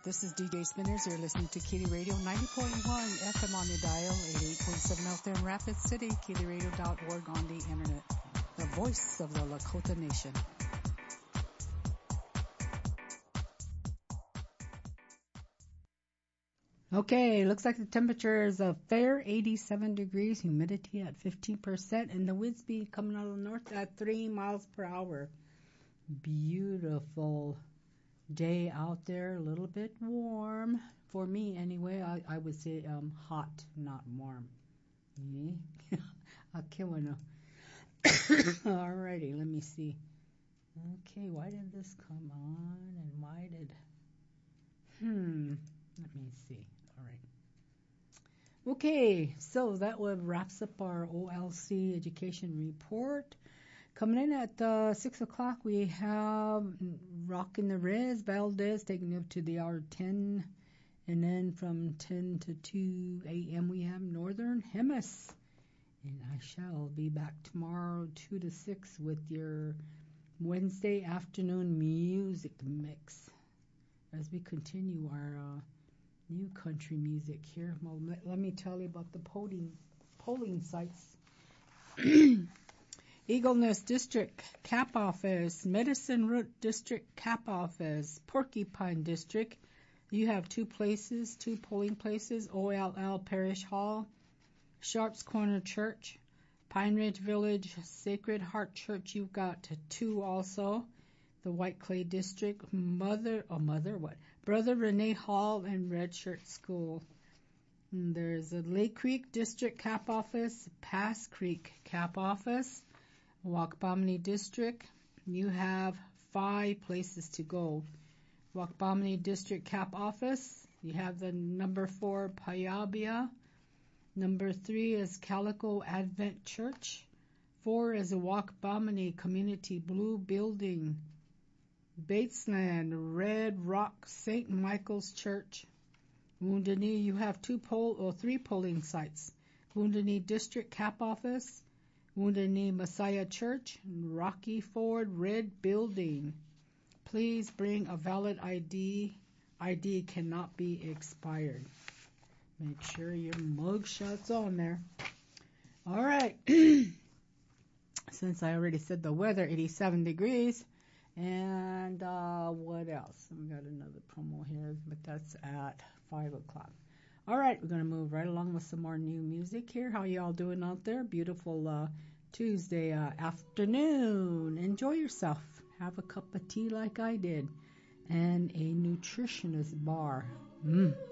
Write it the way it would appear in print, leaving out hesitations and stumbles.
This is DJ Spinners. You're listening to Kitty Radio 90.1 FM on your dial, 88.7 out there in Rapid City, kittyradio.org on the internet. The voice of the Lakota Nation. Okay, looks like the temperature is a fair 87 degrees, humidity at 15%, and the wind speed coming out of the north at 3 miles per hour. Beautiful day out there, a little bit warm. For me, anyway, I would say hot, not warm. Yeah. Alrighty, let me see. Okay, why did this come on, and why did... Let me see. All right. Okay, so that wraps up our OLC education report. Coming in at 6 o'clock, we have Rockin' the Rez, Valdez, taking up to the hour 10. And then from 10 to 2 a.m., we have Northern Hemis. And I shall be back tomorrow, 2 to 6, with your Wednesday afternoon music mix as we continue our new country music here. Well, let me tell you about the polling sites. Eagle Nest District Cap Office, Medicine Root District Cap Office, Porcupine District. You have two polling places, OLL Parish Hall, Sharps Corner Church, Pine Ridge Village Sacred Heart Church. You've got two also. The White Clay District, Brother Renee Hall, and Red Shirt School. And there's a Lake Creek District Cap Office, Pass Creek Cap Office, Wakbomni District. You have 5 places to go. Wakbomni District Cap Office, you have the number 4 Payabia. Number 3 is Calico Advent Church. 4 is the Wakbomni Community Blue Building. Batesland, Red Rock, St. Michael's Church. Wounded Knee, you have 3 polling sites. Wounded Knee District Cap Office, Wounded Knee Messiah Church, Rocky Ford Red Building. Please bring a valid ID. ID cannot be expired. Make sure your mugshot's on there. All right. Since I already said the weather, 87 degrees. And what else? We got another promo here, but that's at 5 o'clock. All right, we're going to move right along with some more new music here. How y'all doing out there? Beautiful Tuesday afternoon. Enjoy yourself. Have a cup of tea like I did. And a nutritionist bar.